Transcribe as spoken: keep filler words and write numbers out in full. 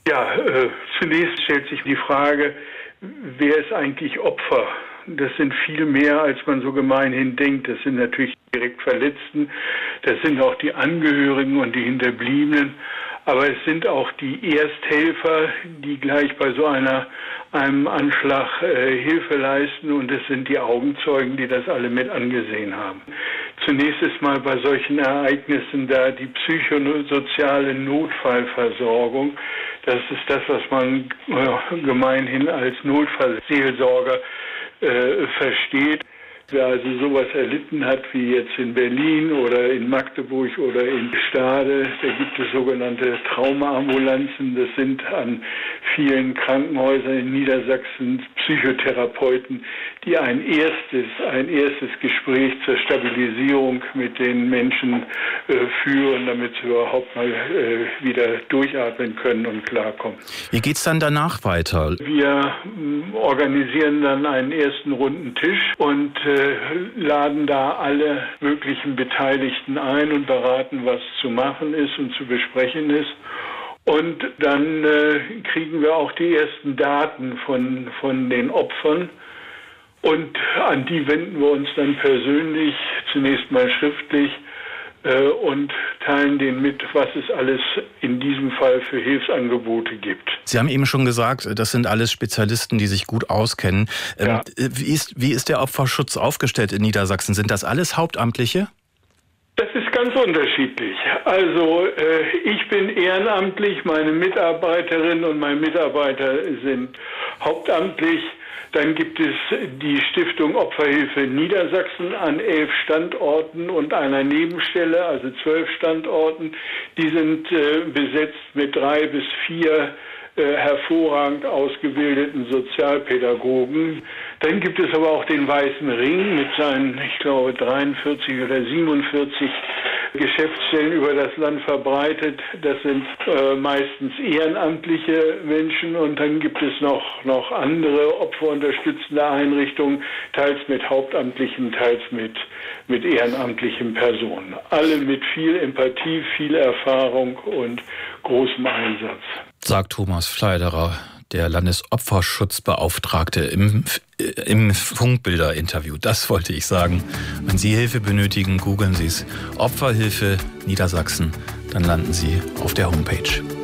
Ja, äh, zunächst stellt sich die Frage, wer ist eigentlich Opfer? Das sind viel mehr, als man so gemeinhin denkt. Das sind natürlich die direkt Verletzten, das sind auch die Angehörigen und die Hinterbliebenen, aber es sind auch die Ersthelfer, die gleich bei so einer einem Anschlag äh, Hilfe leisten, und es sind die Augenzeugen, die das alle mit angesehen haben. Zunächst ist mal bei solchen Ereignissen da die psychosoziale Notfallversorgung. Das ist das, was man äh, gemeinhin als Notfallseelsorger äh, versteht. Wer also sowas erlitten hat wie jetzt in Berlin oder in Magdeburg oder in Stade, da gibt es sogenannte Traumaambulanzen. Das sind an vielen Krankenhäusern in Niedersachsen Psychotherapeuten, die ein erstes, ein erstes Gespräch zur Stabilisierung mit den Menschen äh, führen, damit sie überhaupt mal äh, wieder durchatmen können und klarkommen. Wie geht's dann danach weiter? Wir äh, organisieren dann einen ersten runden Tisch und äh, laden da alle möglichen Beteiligten ein und beraten, was zu machen ist und zu besprechen ist. Und dann äh, kriegen wir auch die ersten Daten von, von den Opfern. Und an die wenden wir uns dann persönlich, zunächst mal schriftlich, äh, und teilen denen mit, was es alles in diesem Fall für Hilfsangebote gibt. Sie haben eben schon gesagt, das sind alles Spezialisten, die sich gut auskennen. Ja. Ähm, wie ist, wie ist der Opferschutz aufgestellt in Niedersachsen? Sind das alles Hauptamtliche? Das ist ganz unterschiedlich. Also äh, ich bin ehrenamtlich, meine Mitarbeiterinnen und meine Mitarbeiter sind hauptamtlich. Dann gibt es die Stiftung Opferhilfe Niedersachsen an elf Standorten und einer Nebenstelle, also zwölf Standorten. Die sind äh, besetzt mit drei bis vier äh, hervorragend ausgebildeten Sozialpädagogen. Dann gibt es aber auch den Weißen Ring mit seinen, ich glaube, dreiundvierzig oder siebenundvierzig Geschäftsstellen über das Land verbreitet. Das sind äh, meistens ehrenamtliche Menschen, und dann gibt es noch, noch andere opferunterstützende Einrichtungen, teils mit hauptamtlichen, teils mit, mit ehrenamtlichen Personen. Alle mit viel Empathie, viel Erfahrung und großem Einsatz. Sagt Thomas Pfleiderer, der Landesopferschutzbeauftragte im, im Funkbilder-Interview. Das wollte ich sagen. Wenn Sie Hilfe benötigen, googeln Sie es. Opferhilfe Niedersachsen. Dann landen Sie auf der Homepage.